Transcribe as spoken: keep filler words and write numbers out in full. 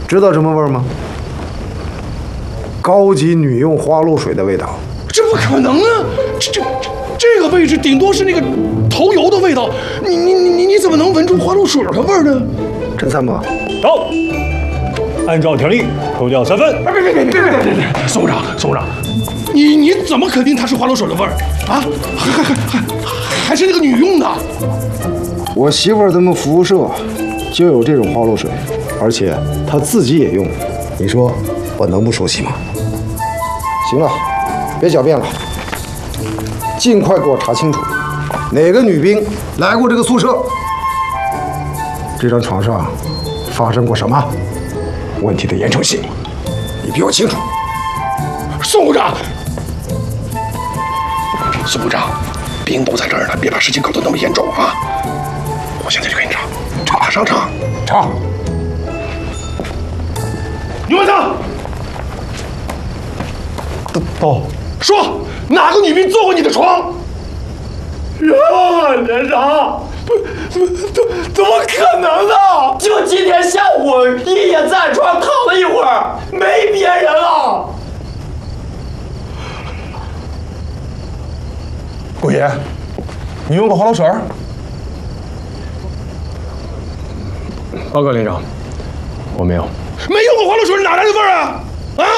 知道什么味儿吗？高级女用花露水的味道。 这不可能啊！这这这个位置顶多是那个头油的味道，你你你你你怎么能闻出花露水的味儿呢？ 陈参谋， 到，按照条例扣掉三分。 别别别别别别别别！宋部长，宋部长，你你怎么肯定它是花露水的味儿啊？还还还还还是那个女用的？ 我媳妇儿他们服务社就有这种花露水，而且她自己也用，你说我能不熟悉吗？行了，别狡辩了，尽快给我查清楚，哪个女兵来过这个宿舍？这张床上发生过什么？问题的严重性，你比我清楚。 宋部长，宋部长，兵都在这儿呢，别把事情搞得那么严重啊！我现在就给你查，查，马上查， 查。 牛班长， 到。 说哪个女兵坐过你的床？ 呀，连长，怎么怎怎么可能呢？就今天下午一夜在床躺了一会儿，没别人了。 顾爷，你用过花露水？ 报告连长，我没有。 没用过花露水，哪来的味儿啊？